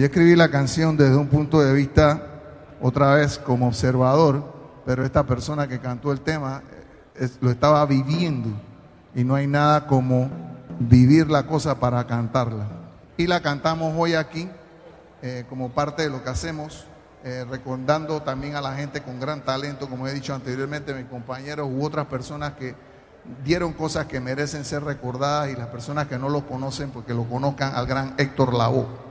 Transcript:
escribí la canción desde un punto de vista, otra vez como observador, pero esta persona que cantó el tema lo estaba viviendo y no hay nada como vivir la cosa para cantarla. Y la cantamos hoy aquí como parte de lo que hacemos, recordando también a la gente con gran talento, como he dicho anteriormente, mis compañeros u otras personas que dieron cosas que merecen ser recordadas y las personas que no lo conocen, porque lo conozcan al gran Héctor Lavoe.